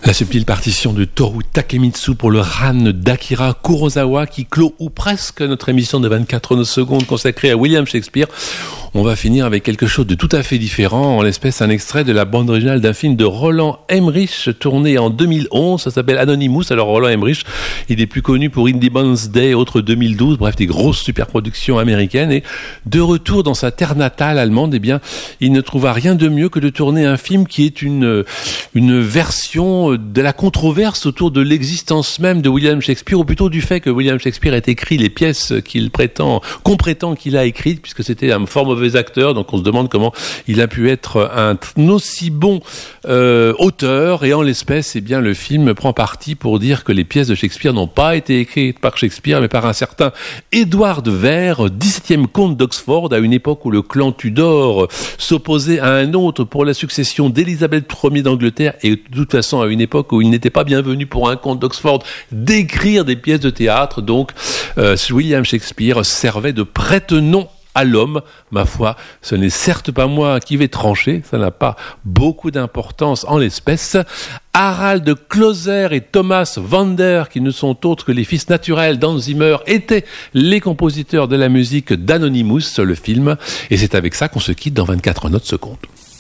La subtile partition de Toru Takemitsu pour le Ran d'Akira Kurosawa qui clôt ou presque notre émission de 24 secondes consacrée à William Shakespeare. On va finir avec quelque chose de tout à fait différent, en l'espèce un extrait de la bande originale d'un film de Roland Emmerich tourné en 2011, ça s'appelle Anonymous. Alors Roland Emmerich, il est plus connu pour Independence Day, autre 2012, bref des grosses superproductions américaines, et de retour dans sa terre natale allemande, eh bien, il ne trouva rien de mieux que de tourner un film qui est une version de la controverse autour de l'existence même de William Shakespeare, ou plutôt du fait que William Shakespeare ait écrit les pièces qu'on prétend qu'il a écrites, puisque c'était un fort mauvais acteur, donc on se demande comment il a pu être un aussi bon auteur, et en l'espèce, eh bien, le film prend parti pour dire que les pièces de Shakespeare n'ont pas été écrites par Shakespeare, mais par un certain Édouard de Vere, 17e comte d'Oxford, à une époque où le clan Tudor s'opposait à un autre pour la succession d'Élisabeth Ier d'Angleterre, et de toute façon à une époque où il n'était pas bienvenu pour un comte d'Oxford d'écrire des pièces de théâtre. Donc William Shakespeare servait de prête-nom à l'homme. Ma foi, ce n'est certes pas moi qui vais trancher, ça n'a pas beaucoup d'importance en l'espèce. Harald Klauser et Thomas Vander, qui ne sont autres que les fils naturels d'Hans Zimmer, étaient les compositeurs de la musique d'Anonymous, le film, et c'est avec ça qu'on se quitte dans 24 secondes.